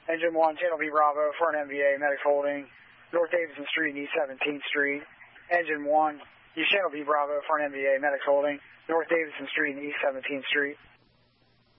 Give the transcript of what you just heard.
Engine 1, Channel V Bravo for an MVA, Medics holding, North Davidson Street and East 17th Street. Engine 1, use Channel V Bravo for an MVA, Medics holding, North Davidson Street and East 17th Street.